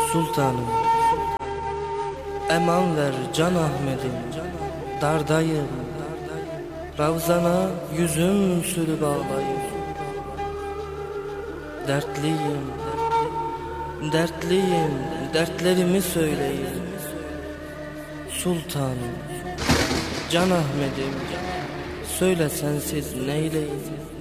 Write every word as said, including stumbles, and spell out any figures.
Sultanım, eman ver can Ahmet'im, dardayım, Ravzana yüzüm sürüp ağlayım. Dertliyim, dertliyim, dertlerimi söyleyin. Sultanım, can Ahmet'im, söyle sensiz neyleyim.